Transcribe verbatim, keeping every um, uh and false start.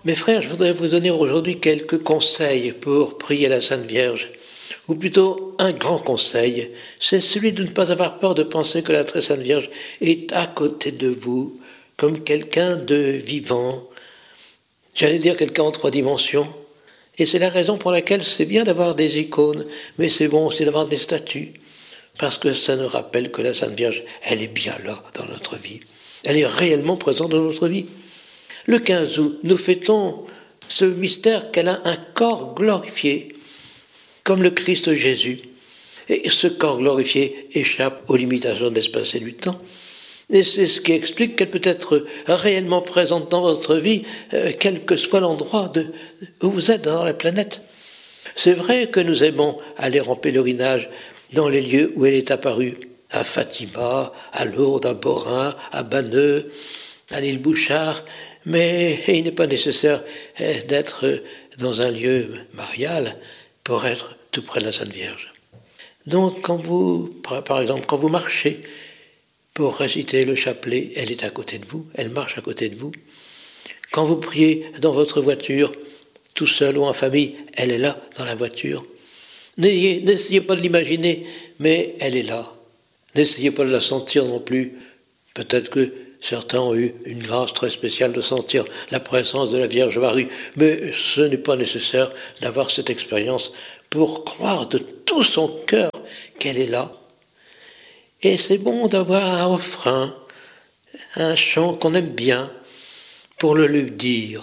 Mes frères, je voudrais vous donner aujourd'hui quelques conseils pour prier la Sainte Vierge. Ou plutôt un grand conseil, c'est celui de ne pas avoir peur de penser que la très Sainte Vierge est à côté de vous, comme quelqu'un de vivant. J'allais dire quelqu'un en trois dimensions. Et c'est la raison pour laquelle c'est bien d'avoir des icônes, mais c'est bon aussi d'avoir des statues. Parce que ça nous rappelle que la Sainte Vierge, elle est bien là dans notre vie. Elle est réellement présente dans notre vie. Le quinze août, nous fêtons ce mystère qu'elle a un corps glorifié, comme le Christ Jésus. Et ce corps glorifié échappe aux limitations de l'espace et du temps. Et c'est ce qui explique qu'elle peut être réellement présente dans votre vie, euh, quel que soit l'endroit de, où vous êtes dans la planète. C'est vrai que nous aimons aller en pèlerinage dans les lieux où elle est apparue, à Fatima, à Lourdes, à Borin, à Banneux, à l'île Bouchard, mais il n'est pas nécessaire d'être dans un lieu marial pour être tout près de la Sainte Vierge. Donc, quand vous, par exemple, quand vous marchez pour réciter le chapelet, elle est à côté de vous, elle marche à côté de vous. Quand vous priez dans votre voiture, tout seul ou en famille, elle est là, dans la voiture. N'ayez, n'essayez pas de l'imaginer, mais elle est là. N'essayez pas de la sentir non plus. Peut-être que certains ont eu une grâce très spéciale de sentir la présence de la Vierge Marie, mais ce n'est pas nécessaire d'avoir cette expérience pour croire de tout son cœur qu'elle est là. Et c'est bon d'avoir un refrain, un chant qu'on aime bien, pour le lui dire.